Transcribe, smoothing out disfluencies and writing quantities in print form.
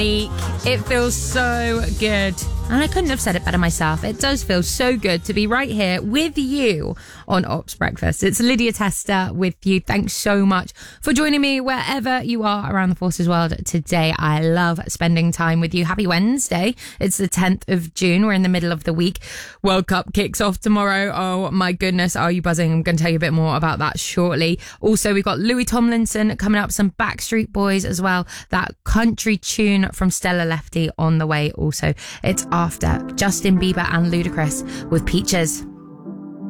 It feels so good. And I couldn't have said it better myself. It does feel so good to be right here with you on Ops Breakfast. It's Lydia Tester with you. Thanks so much for joining me wherever you are around the Forces world today. I love spending time with you. Happy Wednesday. It's the 10th of June. We're in the middle of the week. World Cup kicks off tomorrow. Oh my goodness. Are you buzzing? I'm going to tell you a bit more about that shortly. Also, we've got Louis Tomlinson coming up, some Backstreet Boys as well. That country tune from Stella Lefty on the way also. It's after Justin Bieber and Ludacris with Peaches.